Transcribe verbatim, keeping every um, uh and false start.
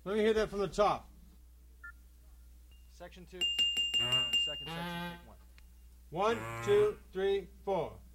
Let me hear that from the top. Section two. Second section, take one. One, two, three, four.